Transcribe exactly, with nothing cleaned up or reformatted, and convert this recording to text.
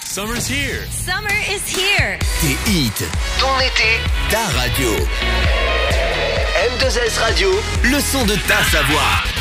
Summer's here. Summer is here. Tes hits, ton été, ta radio. M deux S Radio, le son de ta Savoie.